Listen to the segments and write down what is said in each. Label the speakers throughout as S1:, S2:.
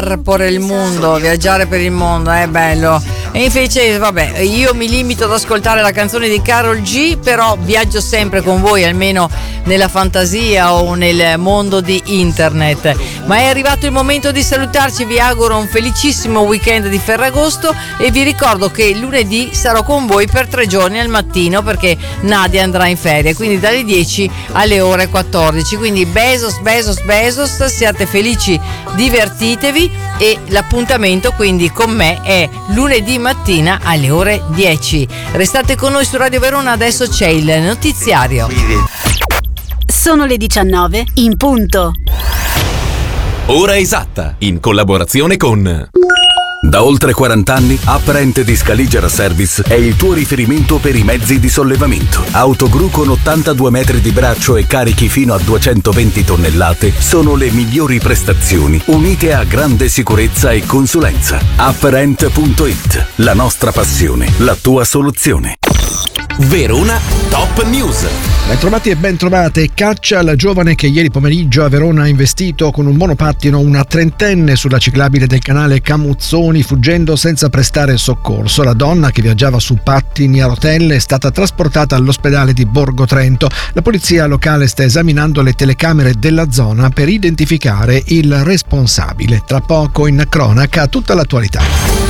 S1: per il mondo, viaggiare per il mondo è bello. E invece vabbè, io mi limito ad ascoltare la canzone di Karol G, però viaggio sempre con voi, almeno nella fantasia o nel mondo di internet. Ma è arrivato il momento di salutarci, vi auguro un felicissimo weekend di Ferragosto e vi ricordo che lunedì sarò con voi per 3 giorni al mattino, perché Nadia andrà in ferie, quindi dalle 10 alle ore 14. Quindi besos, siate felici, divertitevi, e l'appuntamento quindi con me è lunedì mattina alle ore 10. Restate con noi su Radio Verona, adesso c'è il notiziario.
S2: Sono le 19 in punto.
S3: Ora esatta, in collaborazione con... Da oltre 40 anni, Apparent di Scaligera Service è il tuo riferimento per i mezzi di sollevamento. Autogru con 82 metri di braccio e carichi fino a 220 tonnellate sono le migliori prestazioni, unite a grande sicurezza e consulenza. Apparent.it, la nostra passione, la tua soluzione. Verona Top News.
S4: Bentrovati e bentrovate. Caccia alla giovane che ieri pomeriggio a Verona ha investito con un monopattino una trentenne sulla ciclabile del canale Camuzzoni, fuggendo senza prestare soccorso. La donna, che viaggiava su pattini a rotelle, è stata trasportata all'ospedale di Borgo Trento. La polizia locale sta esaminando le telecamere della zona per identificare il responsabile. Tra poco in cronaca tutta l'attualità.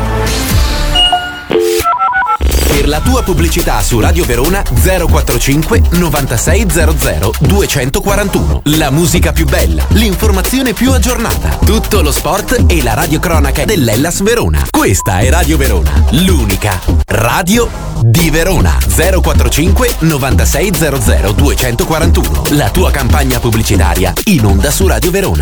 S3: Per la tua pubblicità su Radio Verona 045 9600 241. La musica più bella, l'informazione più aggiornata, tutto lo sport e la radiocronaca dell'Hellas Verona. Questa è Radio Verona, l'unica radio di Verona. 045 9600 241. La tua campagna pubblicitaria in onda su Radio Verona.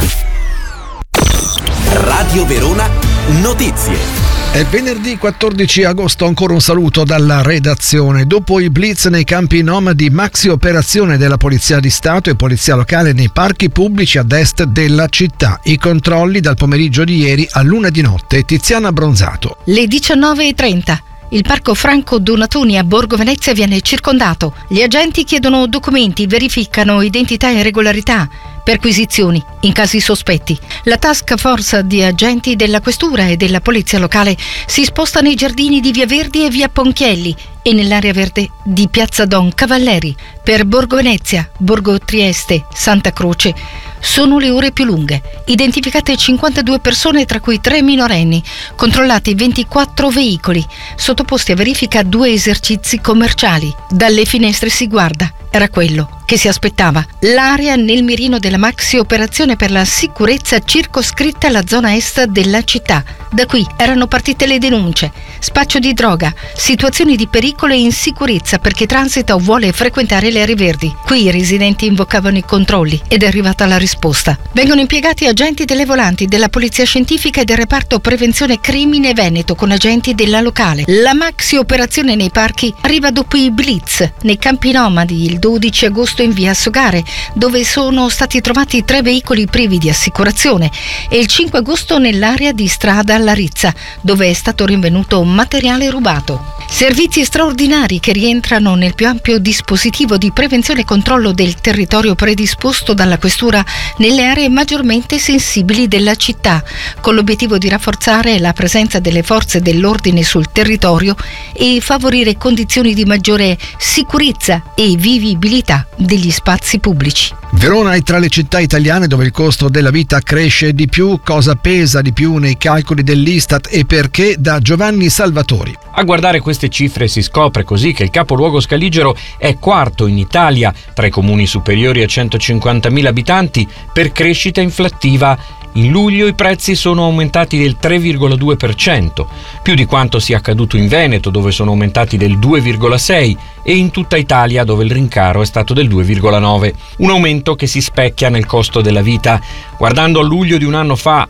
S3: Radio Verona Notizie.
S4: È venerdì 14 agosto, ancora un saluto dalla redazione. Dopo i blitz nei campi nomadi, maxi operazione della Polizia di Stato e Polizia Locale nei parchi pubblici ad est della città. I controlli dal pomeriggio di ieri all'1 di notte. Tiziana Bronzato.
S5: Le 19:30. Il parco Franco Donatoni a Borgo Venezia viene circondato. Gli agenti chiedono documenti, verificano identità e regolarità, perquisizioni in casi sospetti. La task force di agenti della questura e della polizia locale si sposta nei giardini di Via Verdi e Via Ponchielli e nell'area verde di Piazza Don Cavalleri. Per Borgo Venezia, Borgo Trieste, Santa Croce sono le ore più lunghe. Identificate 52 persone, tra cui 3 minorenni. Controllati 24 veicoli. Sottoposti a verifica 2 esercizi commerciali. Dalle finestre si guarda. Era quello che si aspettava. L'area nel mirino della maxi operazione per la sicurezza circoscritta alla zona est della città. Da qui erano partite le denunce. Spaccio di droga, situazioni di pericolo e insicurezza per chi transita o vuole frequentare le aree verdi. Qui i residenti invocavano i controlli ed è arrivata la risposta. Vengono impiegati agenti delle volanti, della polizia scientifica e del reparto prevenzione crimine Veneto con agenti della locale. La maxi operazione nei parchi arriva dopo i blitz nei campi nomadi il 12 agosto in via Sogare, dove sono stati trovati 3 veicoli privi di assicurazione, e il 5 agosto nell'area di strada alla Rizza, dove è stato rinvenuto materiale rubato. Servizi straordinari che rientrano nel più ampio dispositivo di prevenzione e controllo del territorio predisposto dalla questura nelle aree maggiormente sensibili della città, con l'obiettivo di rafforzare la presenza delle forze dell'ordine sul territorio e favorire condizioni di maggiore sicurezza e vivibilità degli spazi pubblici.
S4: Verona è tra le città italiane dove il costo della vita cresce di più. Cosa pesa di più nei calcoli dell'Istat e perché? Da Giovanni Salvatori.
S6: A guardare queste cifre si scopre così che il capoluogo scaligero è quarto in Italia tra i comuni superiori a 150.000 abitanti per crescita inflattiva. In luglio i prezzi sono aumentati del 3,2%, più di quanto sia accaduto in Veneto, dove sono aumentati del 2,6%, e in tutta Italia, dove il rincaro è stato del 2,9%. Un aumento che si specchia nel costo della vita. Guardando a luglio di un anno fa,